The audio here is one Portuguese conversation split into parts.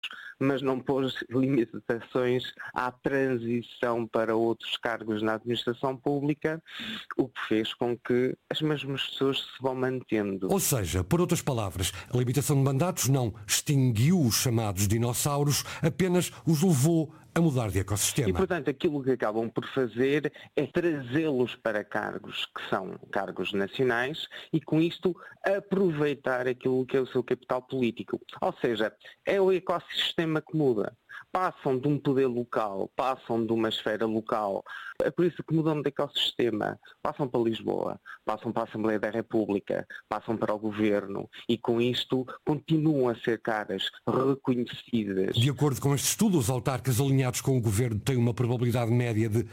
mas não pôs limitações à transição para outros cargos na administração pública, o que fez com que as mesmas pessoas se vão mantendo. Ou seja, por outras palavras, a limitação de mandatos não extinguiu os chamados dinossauros, apenas os levou a mudar de ecossistema. E, portanto, aquilo que acabam por fazer é trazê-los para cargos que são cargos nacionais e, com isto, aproveitar aquilo que é o seu capital político. Ou seja, é o ecossistema que muda. Passam de um poder local, passam de uma esfera local, é por isso que mudam de ecossistema, passam para Lisboa, passam para a Assembleia da República, passam para o Governo e com isto continuam a ser caras reconhecidas. De acordo com este estudo, os autarcas alinhados com o Governo têm uma probabilidade média de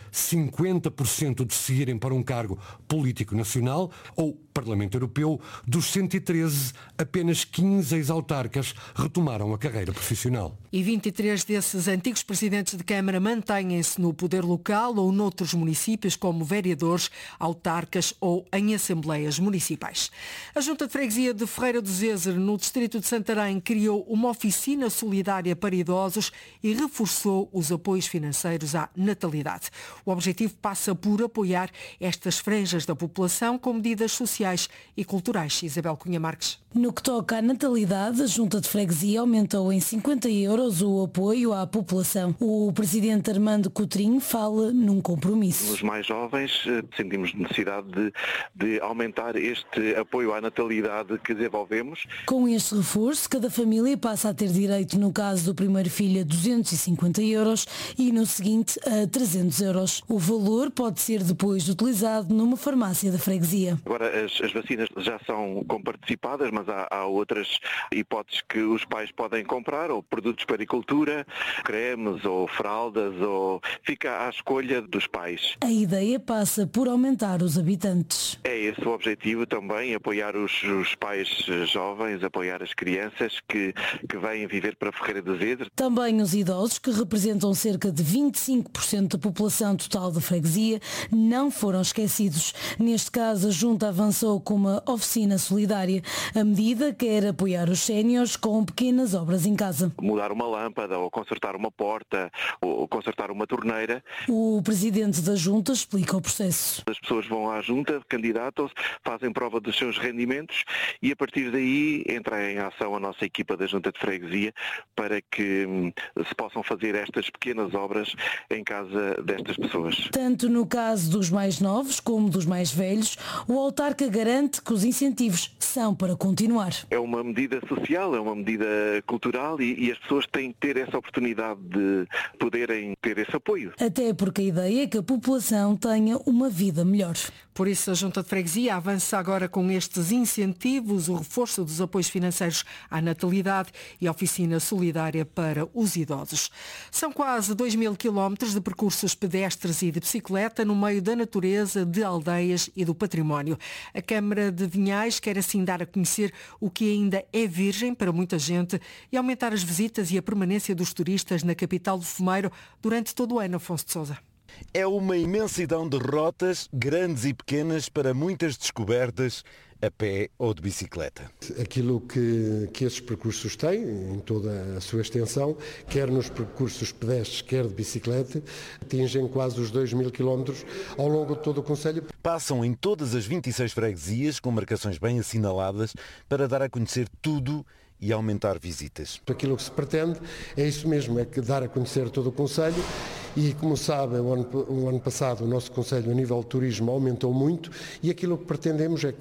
50% de seguirem para um cargo político nacional ou Parlamento Europeu. Dos 113, apenas 15 ex-autarcas retomaram a carreira profissional. E 23 desses antigos presidentes de Câmara mantêm-se no poder local ou noutros municípios como vereadores, autarcas ou em assembleias municipais. A Junta de Freguesia de Ferreira do Zezer, no distrito de Santarém, criou uma oficina solidária para idosos e reforçou os apoios financeiros à natalidade. O objetivo passa por apoiar estas franjas da população com medidas sociais e culturais. Isabel Cunha Marques. No que toca à natalidade, a Junta de Freguesia aumentou em 50 euros o apoio à população. O presidente Armando Coutrinho fala num compromisso. Os mais jovens sentimos necessidade de aumentar este apoio à natalidade que desenvolvemos. Com este reforço, cada família passa a ter direito, no caso do primeiro filho, a 250 euros e no seguinte a 300 euros. O valor pode ser depois utilizado numa farmácia da freguesia. Agora as vacinas já são comparticipadas, mas há outras hipóteses que os pais podem comprar, ou produtos para agricultura, cremes ou fraldas, ou fica à escolha dos pais. A ideia passa por aumentar os habitantes. É esse o objetivo também, apoiar os pais jovens, apoiar as crianças que vêm viver para Ferreira do Zezer. Também os idosos, que representam cerca de 25% da população total da freguesia, não foram esquecidos. Neste caso, a Junta avançou com uma oficina solidária. A medida quer apoiar os séniores com pequenas obras em casa. Mudar uma lâmpada, ou consertar uma porta, ou consertar uma torneira. O presidente da Junta explica o processo. As pessoas vão à Junta, candidatam-se, fazem prova dos seus rendimentos e a partir daí entra em ação a nossa equipa da Junta de Freguesia para que se possam fazer estas pequenas obras em casa destas pessoas. Tanto no caso dos mais novos como dos mais velhos, o autarca garante que os incentivos são para continuar. É uma medida social, é uma medida cultural e as pessoas têm que ter essa oportunidade de poderem ter esse apoio. Até porque a ideia é que a população tenha uma vida melhor. Por isso, a Junta de Freguesia avança agora com estes incentivos, o reforço dos apoios financeiros à natalidade e a oficina solidária para os idosos. São quase 2.000 quilómetros de percursos pedestres e de bicicleta no meio da natureza, de aldeias e do património. A Câmara de Vinhais quer assim dar a conhecer o que ainda é virgem para muita gente e aumentar as visitas e a permanência dos turistas na capital do fumeiro durante todo o ano. Afonso de Sousa. É uma imensidão de rotas, grandes e pequenas, para muitas descobertas, a pé ou de bicicleta. Aquilo que esses percursos têm, em toda a sua extensão, quer nos percursos pedestres, quer de bicicleta, atingem quase os 2.000 quilómetros ao longo de todo o concelho. Passam em todas as 26 freguesias, com marcações bem assinaladas, para dar a conhecer tudo e aumentar visitas. Aquilo que se pretende é isso mesmo, é que dar a conhecer todo o concelho e, como sabem, o ano passado o nosso concelho a nível de turismo aumentou muito e aquilo que pretendemos é que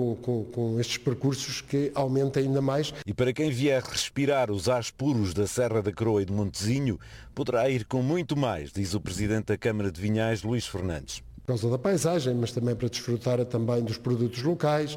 com estes percursos que aumente ainda mais. E para quem vier respirar os ares puros da Serra da Croa e de Montezinho, poderá ir com muito mais, diz o presidente da Câmara de Vinhais, Luís Fernandes. Por causa da paisagem, mas também para desfrutar também dos produtos locais,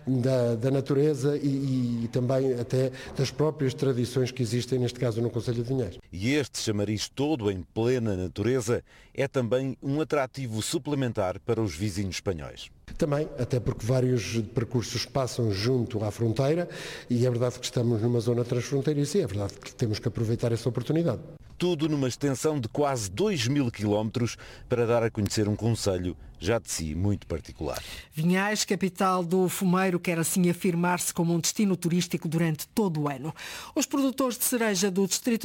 da natureza e também até das próprias tradições que existem, neste caso no concelho de Vinhais. E este chamariz todo em plena natureza é também um atrativo suplementar para os vizinhos espanhóis. Também, até porque vários percursos passam junto à fronteira e é verdade que estamos numa zona transfronteiriça e é verdade que temos que aproveitar essa oportunidade. tudo numa extensão de quase 2.000 quilómetros para dar a conhecer um concelho já de si muito particular. Vinhais, capital do fumeiro, quer assim afirmar-se como um destino turístico durante todo o ano. Os produtores de cereja do distrito